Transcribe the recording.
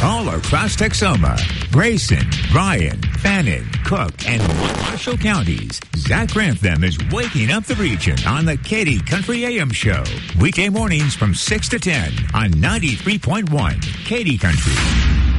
All across Texoma, Grayson, Bryan, Fannin, Cook, and Marshall counties. Zach Grantham is waking up the region on the Katy Country AM Show. Weekday mornings from 6 to 10 on 93.1 Katy Country.